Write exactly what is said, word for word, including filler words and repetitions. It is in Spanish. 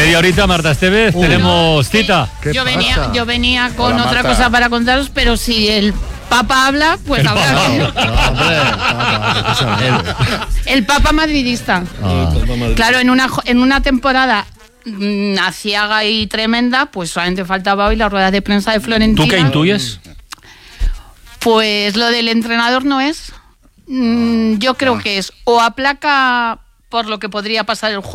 media horita, Marta Esteves, uh, tenemos cita. Yo venía, yo venía con Hola, otra Marta. cosa para contaros, pero si el Papa habla, pues el habrá. Papa. No, hombre, papa, el, el Papa madridista. Ah. Claro, en una, en una temporada mmm, aciaga y tremenda, pues solamente faltaba hoy la rueda de prensa de Florentino. ¿Tú qué intuyes? Pues lo del entrenador no es. Mm, yo creo ah. que es o aplaca por lo que podría pasar el juego.